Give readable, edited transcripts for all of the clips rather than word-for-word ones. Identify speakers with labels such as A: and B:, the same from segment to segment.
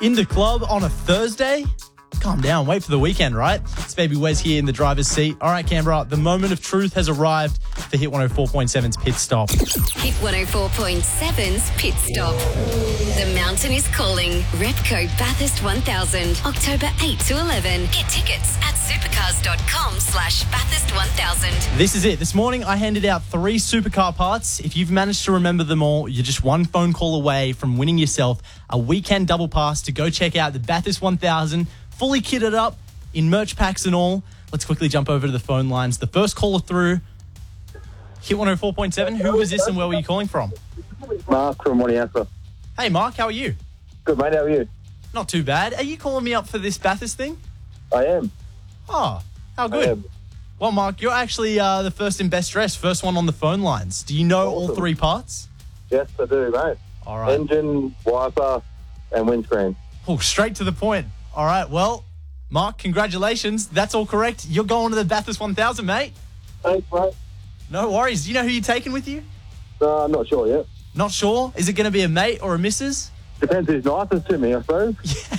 A: In the club on a Thursday? Calm down, wait for the weekend, right? It's Baby Wes here in the driver's seat. All right, Canberra, the moment of truth has arrived for Hit 104.7's Pit Stop.
B: Hit 104.7's Pit Stop. The mountain is calling. Repco Bathurst 1000, October 8 to 11. Get tickets at supercars.com/Bathurst 1000.
A: This is it. This morning, I handed out 3 supercar parts. If you've managed to remember them all, you're just one phone call away from winning yourself a weekend double pass to go check out the Bathurst 1000, fully kitted up in merch packs and all. Let's quickly jump over to the phone lines. The first caller through, Hit 104.7. Who was this and where were you calling from?
C: Mark from Moniassa.
A: Hey, Mark, how are you?
C: Good, mate. How are you?
A: Not too bad. Are you calling me up for this Bathurst thing?
C: I am.
A: Oh, how
C: I
A: good.
C: am.
A: Well, Mark, you're actually the first in best dress, first one on the phone lines. Do you know all
C: Awesome.
A: 3 parts?
C: Yes, I do, mate.
A: All right.
C: Engine, wiper, and windscreen.
A: Oh, straight to the point. All right, well, Mark, congratulations. That's all correct. You're going to the Bathurst 1000, mate.
C: Thanks, mate.
A: No worries. Do you know who you're taking with you?
C: I'm not sure yet.
A: Not sure. Is it going to be a mate or a missus?
C: Depends who's nicest to me, I suppose.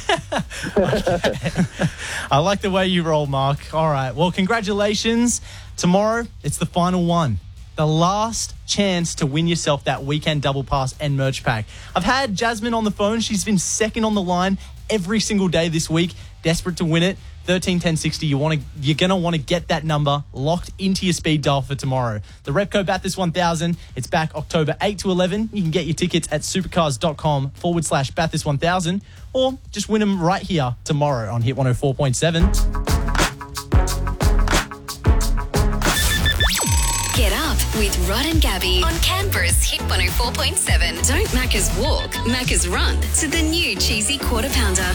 A: I like the way you roll, Mark. All right. Well, congratulations. Tomorrow, it's the final one. The last chance to win yourself that weekend double pass and merch pack. I've had Jasmine on the phone. She's been second on the line every single day this week. Desperate to win it. 131060. You're going to want to get that number locked into your speed dial for tomorrow. The Repco Bathurst 1000. It's back October 8 to 11. You can get your tickets at supercars.com/Bathurst 1000 or just win them right here tomorrow on Hit 104.7.
B: Get up with Rod and Gabby on Canberra's Hit 104.7. Don't Macca's walk, Macca's run to the new cheesy quarter pounder.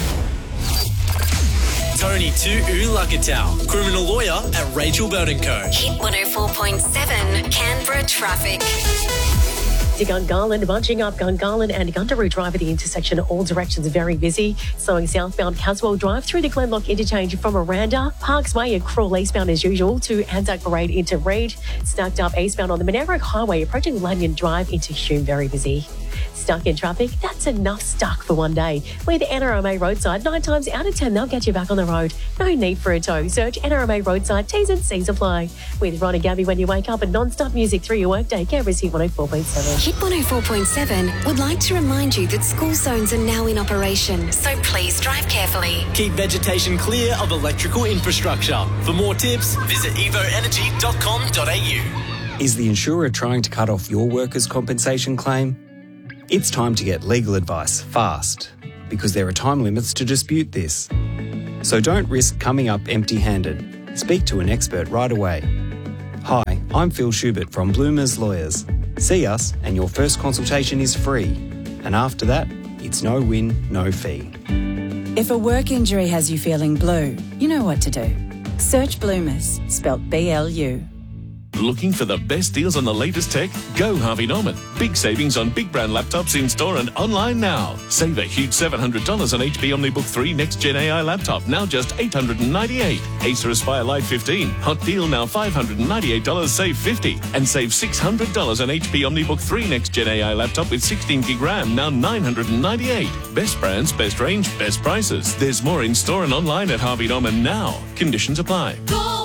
D: Tony Tu'ulakatau, criminal lawyer at Rachel Burton Co.
B: Hit 104.7 Canberra traffic.
E: To Gungahlin, bunching up Gungahlin and Gundaroo Drive at the intersection, all directions very busy. Slowing southbound Caswell Drive through the Glenlock interchange from Aranda. Parks Way and Crawl eastbound as usual to Anzac Parade into Reid. Stacked up eastbound on the Monarrock Highway approaching Lanyon Drive into Hume, very busy. Stuck in traffic? That's enough stuck for one day. With NRMA Roadside, 9 times out of 10 they'll get you back on the road. No need for a tow. Search NRMA Roadside, T's and C's apply. With Ron and Gabby when you wake up and non-stop music through your workday. Canberra's Hit 104.7.
B: Hit 104.7 would like to remind you that school zones are now in operation, so please drive carefully.
D: Keep vegetation clear of electrical infrastructure. For more tips, visit evoenergy.com.au.
F: Is the insurer trying to cut off your workers' compensation claim? It's time to get legal advice fast, because there are time limits to dispute this. So don't risk coming up empty-handed. Speak to an expert right away. Hi, I'm Phil Schubert from Bloomers Lawyers. See us and your first consultation is free. And after that, it's no win, no fee.
G: If a work injury has you feeling blue, you know what to do. Search Bloomers, spelt B-L-U.
H: Looking for the best deals on the latest tech? Go Harvey Norman. Big savings on big brand laptops in store and online now. Save a huge $700 on HP OmniBook 3 Next Gen AI laptop, now just $898. Acer Aspire Live 15. Hot deal now $598, save $50. And save $600 on HP OmniBook 3 Next Gen AI laptop with 16 gig RAM, now $998. Best brands, best range, best prices. There's more in store and online at Harvey Norman now. Conditions apply.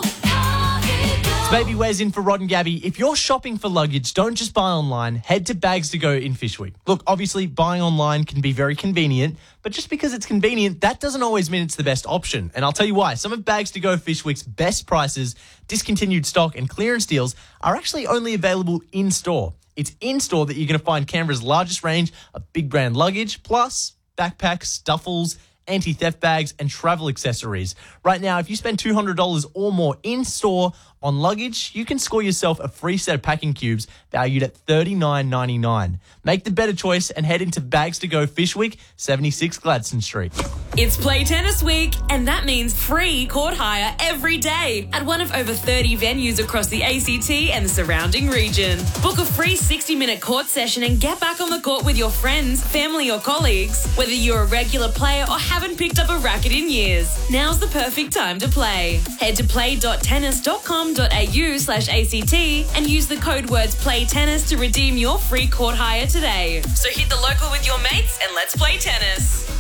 A: Baby Wes in for Rod and Gabby. If you're shopping for luggage, don't just buy online. Head to Bags to Go in Fishwick. Look, obviously, buying online can be very convenient, but just because it's convenient, that doesn't always mean it's the best option. And I'll tell you why. Some of Bags to Go Fishwick's best prices, discontinued stock, and clearance deals are actually only available in-store. It's in-store that you're going to find Canberra's largest range of big brand luggage, plus backpacks, duffels, anti-theft bags, and travel accessories. Right now, if you spend $200 or more in-store on luggage, you can score yourself a free set of packing cubes valued at $39.99. Make the better choice and head into Bags to Go Fishwick, 76 Gladstone Street.
I: It's Play Tennis Week, and that means free court hire every day at one of over 30 venues across the ACT and the surrounding region. Book a free 60-minute court session and get back on the court with your friends, family or colleagues. Whether you're a regular player or haven't picked up a racket in years, now's the perfect time to play. Head to play.tennis.com.au/ACT and use the code words PLAYTENNIS to redeem your free court hire today. So hit the local with your mates and let's play tennis.